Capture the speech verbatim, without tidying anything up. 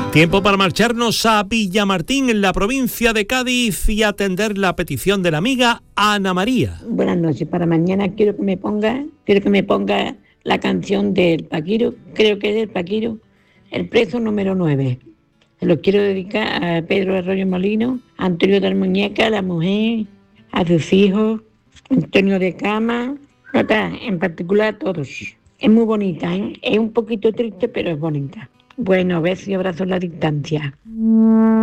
Tiempo para marcharnos a Villamartín, en la provincia de Cádiz, y atender la petición de la amiga Ana María. Buenas noches. Para mañana quiero que me ponga, quiero que me ponga la canción del Paquiro, creo que es del Paquiro, El preso número nueve. Se lo quiero dedicar a Pedro Arroyo Molino, a Antonio del Muñeca, a la mujer, a sus hijos, Antonio de Cama, nota, en particular a todos. Es muy bonita, ¿eh? Es un poquito triste, pero es bonita. Bueno, besos y abrazos a la distancia.